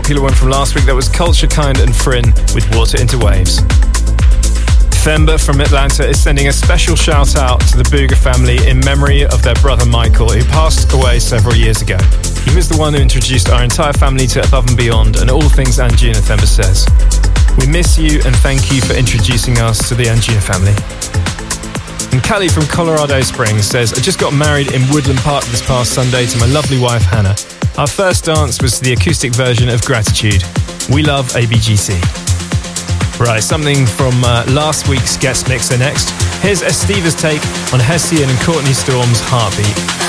popular one from last week. That was Culture Kind and Frin with Water Into Waves. Themba from Atlanta is sending a special shout out to the Booger family in memory of their brother Michael, who passed away several years ago. He was the one who introduced our entire family to Above and Beyond and all things Anjuna, Themba says. We miss you and thank you for introducing us to the Anjuna family. And Callie from Colorado Springs says, I just got married in Woodland Park this past Sunday to my lovely wife Hannah. Our first dance was to the acoustic version of Gratitude. We love ABGC. Right, something from last week's guest mixer next. Here's Esteva's take on Hessian and Courtney Storm's Heartbeat.